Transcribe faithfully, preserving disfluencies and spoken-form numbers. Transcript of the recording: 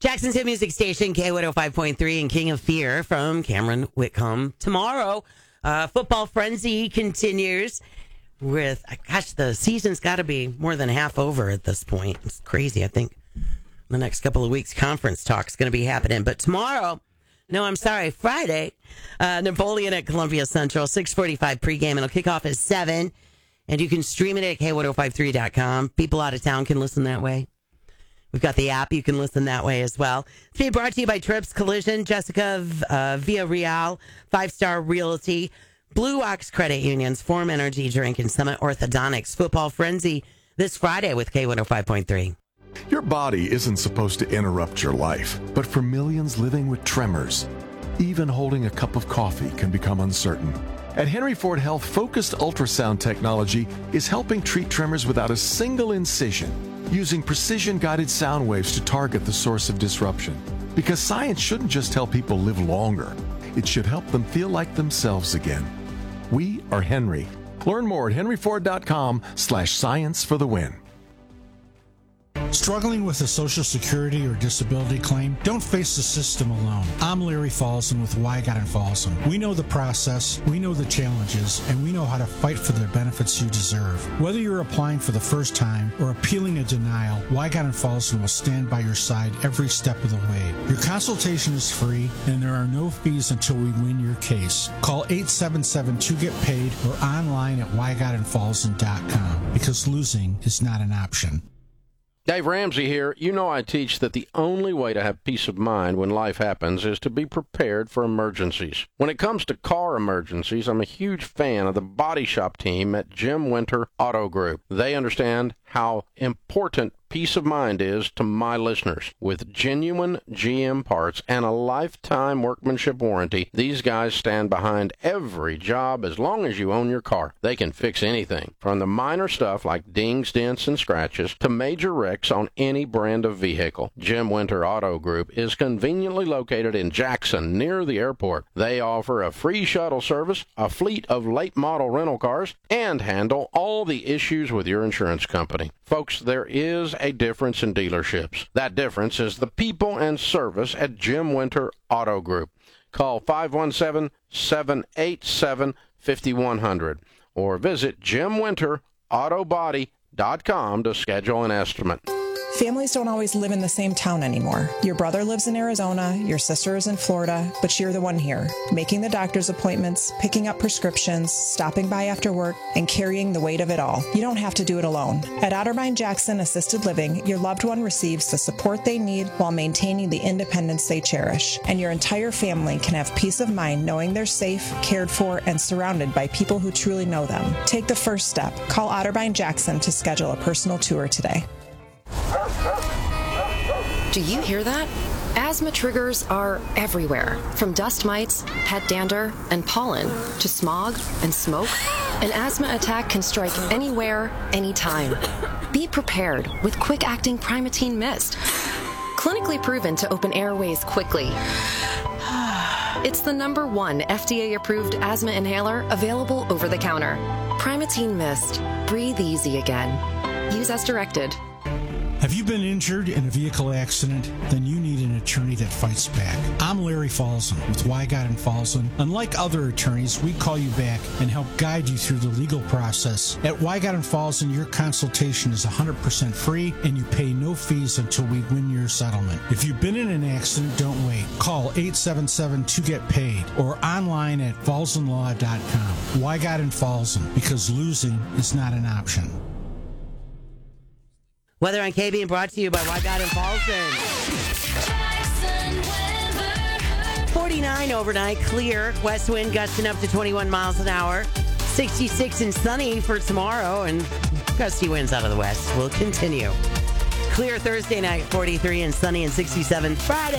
Jackson's hit music station, K one oh five point three, and King of Fear from Cameron Whitcomb. Tomorrow, uh, football frenzy continues with, gosh, the season's got to be more than half over at this point. It's crazy. I think the next couple of weeks, conference talk's going to be happening. But tomorrow, no, I'm sorry, Friday, uh, Napoleon at Columbia Central, six forty-five pregame. It'll kick off at seven, and you can stream it at K one oh five three dot com. People out of town can listen that way. We've got the app. You can listen that way as well. It's being brought to you by Trips Collision, Jessica uh, Via Real, Five Star Realty, Blue Ox Credit Unions, Form Energy Drink, and Summit Orthodontics. Football Frenzy this Friday with K one oh five point three. Your body isn't supposed to interrupt your life, but for millions living with tremors, even holding a cup of coffee can become uncertain. At Henry Ford Health, focused ultrasound technology is helping treat tremors without a single incision, using precision-guided sound waves to target the source of disruption. Because science shouldn't just help people live longer, it should help them feel like themselves again. We are Henry. Learn more at henry ford dot com slash science for the win. Struggling with a Social Security or disability claim? Don't face the system alone. I'm Larry Falson with Wygott and Falson. We know the process, we know the challenges, and we know how to fight for the benefits you deserve. Whether you're applying for the first time or appealing a denial, Wygott and Falson will stand by your side every step of the way. Your consultation is free, and there are no fees until we win your case. Call eight seven seven two get paid or online at wygott and falson dot com because losing is not an option. Dave Ramsey here. You know I teach that the only way to have peace of mind when life happens is to be prepared for emergencies. When it comes to car emergencies, I'm a huge fan of the body shop team at Jim Winter Auto Group. They understand how important peace of mind is to my listeners. With genuine G M parts and a lifetime workmanship warranty, these guys stand behind every job as long as you own your car. They can fix anything, from the minor stuff like dings, dents, and scratches to major wrecks on any brand of vehicle. Jim Winter Auto Group is conveniently located in Jackson, near the airport. They offer a free shuttle service, a fleet of late model rental cars, and handle all the issues with your insurance company. Folks, there is a difference in dealerships. That difference is the people and service at Jim Winter Auto Group. Call five one seven, seven eight seven, five one zero zero or visit jim winter auto body dot com to schedule an estimate. Families don't always live in the same town anymore. Your brother lives in Arizona, your sister is in Florida, but you're the one here, making the doctor's appointments, picking up prescriptions, stopping by after work, and carrying the weight of it all. You don't have to do it alone. At Otterbein Jackson Assisted Living, your loved one receives the support they need while maintaining the independence they cherish. And your entire family can have peace of mind knowing they're safe, cared for, and surrounded by people who truly know them. Take the first step. Call Otterbein Jackson to schedule a personal tour today. Do you hear that? Asthma triggers are everywhere, from dust mites, pet dander, and pollen, to smog and smoke. An asthma attack can strike anywhere, anytime. Be prepared with quick-acting Primatene Mist. Clinically proven to open airways quickly. It's the number one F D A-approved asthma inhaler available over the counter. Primatene Mist. Breathe easy again. Use as directed. Have you been injured in a vehicle accident? Then you need an attorney that fights back. I'm Larry Falson with Wygott and Falson. Unlike other attorneys, we call you back and help guide you through the legal process. At Wygott and Falson, your consultation is one hundred percent free and you pay no fees until we win your settlement. If you've been in an accident, don't wait. Call eight seven seven two get paid or online at falson law dot com. Wygott and Falson, because losing is not an option. Weather on K B and brought to you by Wygott and Falson. forty-nine overnight, clear. West wind gusting up to twenty-one miles an hour. sixty-six and sunny for tomorrow, and gusty winds out of the west will continue. Clear Thursday night, forty-three and sunny and sixty-seven Friday.